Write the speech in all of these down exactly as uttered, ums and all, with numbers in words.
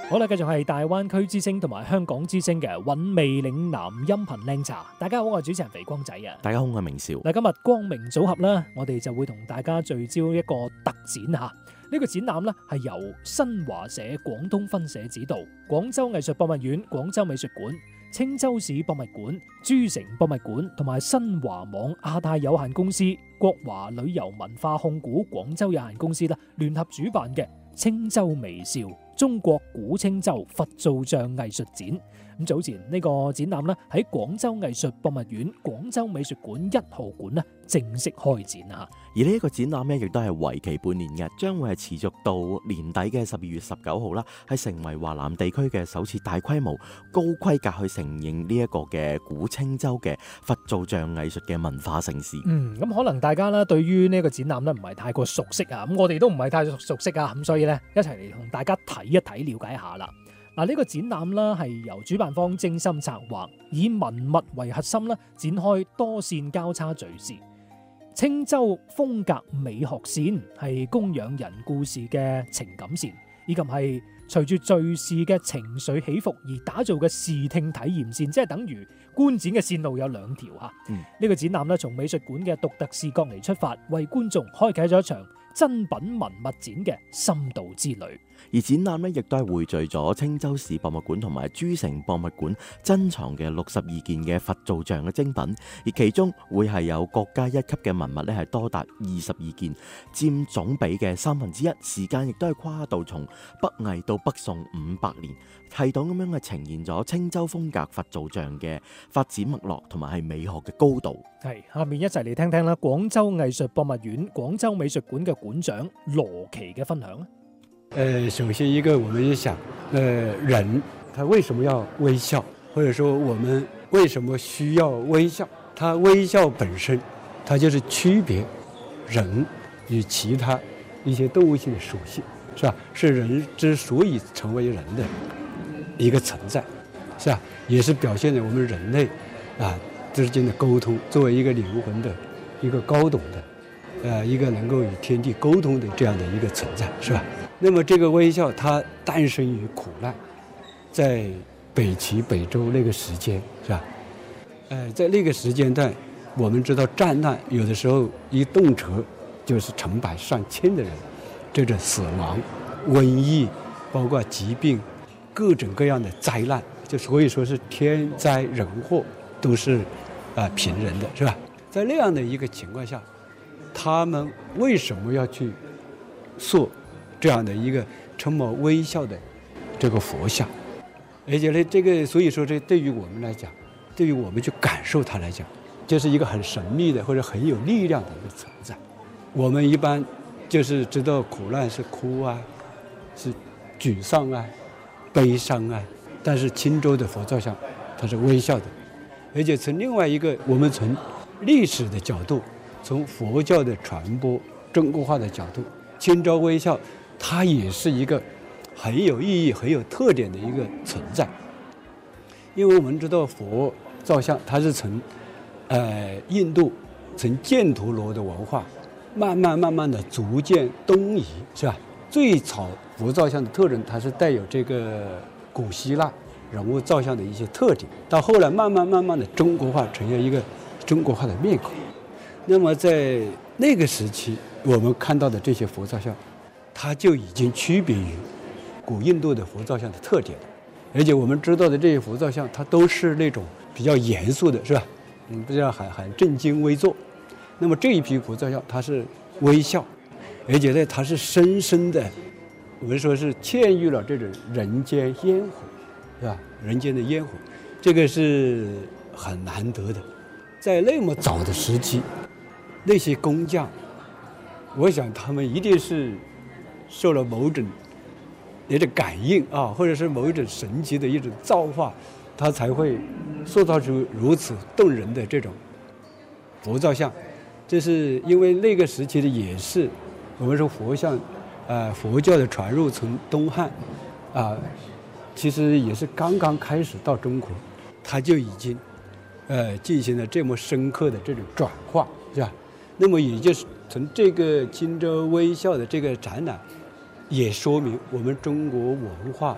好啦，繼續係大灣區之聲同埋香港之聲嘅韻味嶺南音頻靚茶。大家好，我係主持人肥光仔啊。 大家好，我係明少。 嗱，今日光明組合啦，我哋就會同大家聚焦一個特展吓。呢、這個展覽咧係由新華社廣東分社指導，廣州藝術博物院、廣州美術館、青州市博物館、諸城博物館同埋新華網亞太有限公司、國華旅遊文化控股廣州有限公司啦，聯合主辦嘅青州微笑中國古青州佛造像藝術展。咁早前呢個展覽咧喺廣州藝術博物院、廣州美術館一號館咧正式開展啊！ 而呢一個展覽咧，亦都係為期半年嘅，將會係持續到年底嘅十二月十九號啦，係成為華南地區嘅首次大規模、高規格去承認呢一個嘅古青州嘅佛造像藝術嘅文化盛事。 嗯，咁可能大家咧對於呢個展覽咧唔係太過熟悉啊，咁我哋都唔係太熟悉啊，咁所以咧一齊嚟同大家睇一睇、了解一下啦。嗱，呢個展覽啦係由主辦方精心策劃，以文物為核心啦，展開多線交叉敘事。青州風格美學線係供養人故事嘅情感線，以及係隨住敘事嘅情緒起伏而打造嘅視聽體驗線，即係等於觀展嘅線路有兩條啊。呢、嗯、個展覽咧從美術館嘅獨特視角嚟出發，為觀眾開啟咗一場珍品文物展嘅深度之旅。 而展覽咧亦都係匯聚咗青州市博物館同埋諸城博物館珍藏嘅六十二件嘅佛造像嘅精品，而其中會係有國家一級嘅文物咧係多達二十二件，佔總比嘅三分之一。時間亦都係跨度從北魏到北宋五百年，系統咁樣係呈現咗青州風格佛造像嘅發展脈絡同埋係美學嘅高度。 係，下面一齊嚟聽聽啦，廣州藝術博物院、廣州美術館嘅館長羅奇嘅分享。 呃，首先一個，我們就想，呃，人他為什麼要微笑，或者說我們為什麼需要微笑？他微笑本身，它就是區別人與其他一些動物性的屬性，是吧？是人之所以成為人的一個存在，是吧？也是表現了我們人類啊之間的溝通，作為一個靈魂的一個高等的，呃，一個能夠與天地溝通的這樣的一個存在，是吧？那麼這個微笑它誕生於苦難，在北齊北周那個時間，是吧？呃，在那個時間段，我們知道戰難有的時候一動輒就是成百上千的人，這種死亡、瘟疫，包括疾病，各種各樣的災難，就所以說是天災人禍都是啊頻仍的，是吧？在那樣的一個情況下，他們為什麼要去塑這樣的一個充滿微笑的這個佛像？而且呢，這個所以說這對於我們來講，對於我們去感受它來講，就是一個很神秘的或者很有力量的一個存在。我們一般就是知道苦難是哭啊，是沮喪啊，悲傷啊，但是青州的佛造像它是微笑的。而且從另外一個，我們從歷史的角度，從佛教的傳播中國化的角度，青州微笑它也是一個很有意義、很有特點的一個存在。因為我們知道佛造像它是從呃印度從犍陀羅的文化慢慢慢慢的逐漸東移，是吧？最早佛造像的特徵它是帶有這個古希臘人物造像的一些特點，到後來慢慢慢慢的中國化，呈現一個中國化的面孔。那麼在那個時期我們看到的這些佛造像，它就已經區別於古印度的佛造像的特點了。而且我們知道的這些佛造像，它都是那種比較嚴肅的，是吧？嗯，比較很很正襟危坐。那麼這一批佛造像，它是微笑，而且呢，它是深深的，我們說是嵌入了這種人間煙火，是吧？人間的煙火，這個是很難得的。在那麼早的時期，那些工匠，我想他們一定是受了某種一種感應啊，或者是某一種神奇的一種造化，他才會塑造出如此動人的這種佛造像。這是因為那個時期的也是我們說佛像，呃，佛教的傳入從東漢啊，其實也是剛剛開始到中國，它就已經呃進行了這麼深刻的這種轉化，是吧？那麼也就是從這個青州微笑的這個展覽，也說明我們中國文化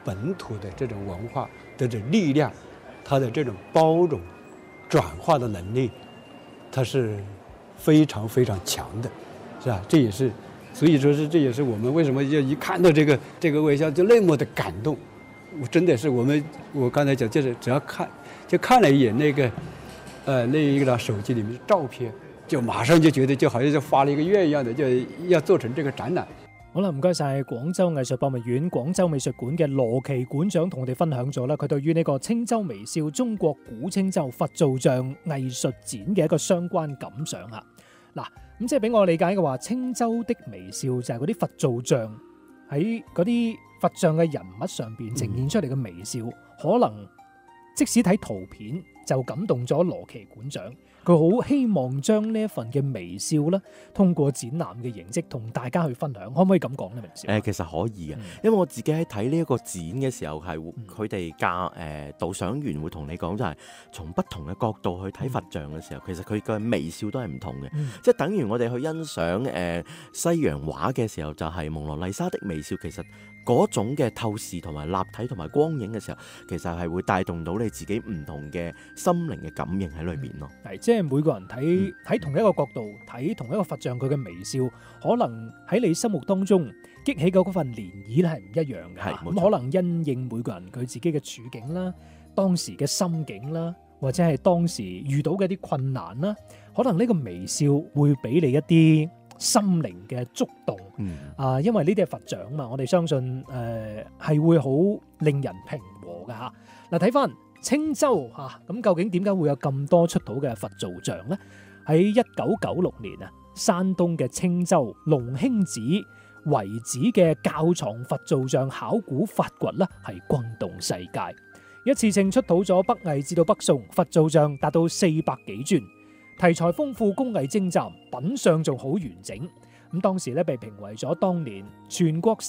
本土的这种文化的这力量，它的这种包容、转化的能力，它是非常非常强的，是吧？这也是，所以说是这也是我们为什么要一看到这个这个微笑就那么的感动。我真的是我们，我刚才讲就是只要看就看了一眼那个，呃，那一个手機裏面的照片，就馬上就覺得就好像就發了一個願一樣的，就要做成這個展覽。 好啦，唔該晒廣州藝術博物院廣州美術館嘅羅奇館長同我哋分享咗啦，佢對於呢個青州微笑中國古青州佛造像藝術展嘅一個相關感想啊。嗱，咁即係俾我理解嘅話，青州的微笑就係嗰啲佛造像喺嗰啲佛像嘅人物上邊呈現出嚟嘅微笑，嗯、可能即使睇圖片就感動咗羅奇館長，佢好希望將呢一份嘅微笑咧，通過展覽嘅形式同大家去分享，可唔可以咁講呢？微笑誒，其實可以嘅， 嗯、 因為我自己喺睇呢一個展嘅時候，係佢哋教誒導賞員會同你講，就係從不同嘅角度去睇佛像嘅時候，嗯、其實佢嘅微笑都係唔同嘅，嗯、即係等於我哋去欣賞誒、呃、西洋畫嘅時候，就係蒙羅麗莎的微笑，其實嗰種嘅透視同埋立體同埋光影嘅時候，其實係會帶動到你自己唔同嘅心靈嘅感應喺裏邊咯。 係，即係每個人睇睇同一個角度睇同一個佛像，佢嘅微笑可能喺你心目當中激起嘅嗰份漣漪咧係唔一樣嘅。係，咁可能因應每個人佢自己嘅處境啦、當時嘅心境啦，或者係當時遇到嘅一啲困難啦，可能呢個微笑會俾你一啲心靈嘅觸動，嗯、啊，因為呢啲係佛像嘛，我哋相信誒係、呃、會好令人平和噶嚇。嗱，睇翻青州嚇，咁、啊、究竟點解會有咁多出土嘅佛造像呢？喺一九九六年啊，山東嘅青州龍興寺遺址嘅窖藏佛造像考古發掘咧，係轟動世界，一次性出土咗北魏至到北宋佛造像達到四百幾尊。題材豐富，工藝精湛，品相仲好完整。咁當時咧被評為咗當年全國